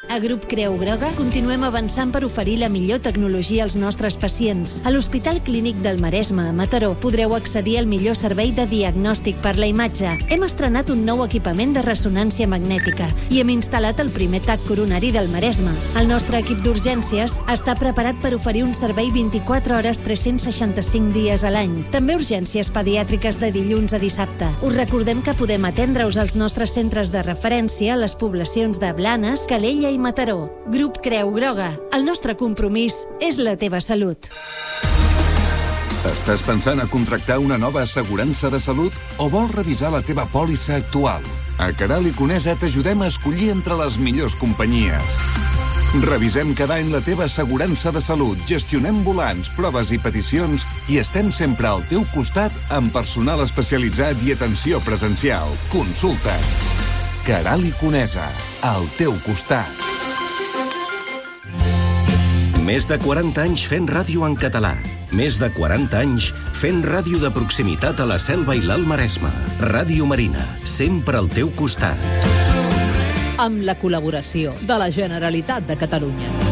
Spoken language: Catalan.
A Grup Creu Groga continuem avançant per oferir la millor tecnologia als nostres pacients. A l'Hospital Clínic del Maresme, a Mataró, podreu accedir al millor servei de diagnòstic per la imatge. Hem estrenat un nou equipament de ressonància magnètica i hem instal·lat el primer TAC coronari del Maresme. El nostre equip d'urgències està preparat per oferir un servei 24 hores 365 dies a l'any. També urgències pediàtriques de dilluns a dissabte. Us recordem que podem atendre-us als nostres centres de referència a les poblacions de Blanes, Calella i Mataró. Grup Creu Groga. El nostre compromís és la teva salut. Estàs pensant a contractar una nova assegurança de salut o vols revisar la teva pòlissa actual? A Caral i Conesa t'ajudem a escollir entre les millors companyies. Revisem cada any la teva assegurança de salut, gestionem volants, proves i peticions i estem sempre al teu costat amb personal especialitzat i atenció presencial. Consulta. Caral i Conesa, al teu costat. Més de 40 anys fent ràdio en català. Més de 40 anys fent ràdio de proximitat a la Selva i l'Alt Maresme. Ràdio Marina, sempre al teu costat. Amb la col·laboració de la Generalitat de Catalunya.